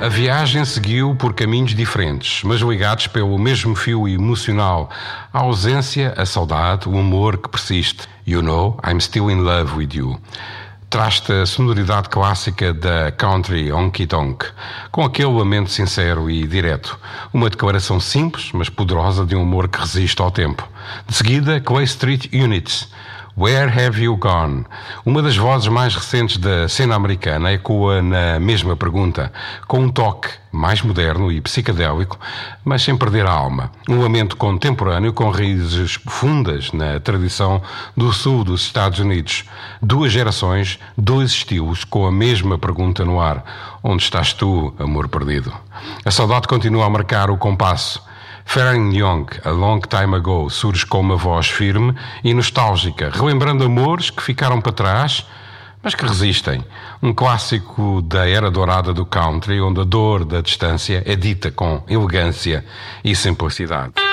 A viagem seguiu por caminhos diferentes, mas ligados pelo mesmo fio emocional. A ausência, a saudade, o amor que persiste. You know, I'm still in love with you. Traz-te a sonoridade clássica da country honky tonk, com aquele lamento sincero e direto. Uma declaração simples, mas poderosa de um amor que resiste ao tempo. De seguida, Clay Street Units. Where Have You Gone? Uma das vozes mais recentes da cena americana ecoa na mesma pergunta, com um toque mais moderno e psicadélico, mas sem perder a alma. Um lamento contemporâneo com raízes profundas na tradição do sul dos Estados Unidos. Duas gerações, dois estilos, com a mesma pergunta no ar. Onde estás tu, amor perdido? A saudade continua a marcar o compasso. Faring Young, A Long Time Ago, surge com uma voz firme e nostálgica, relembrando amores que ficaram para trás, mas que resistem. Um clássico da era dourada do country, onde a dor da distância é dita com elegância e simplicidade.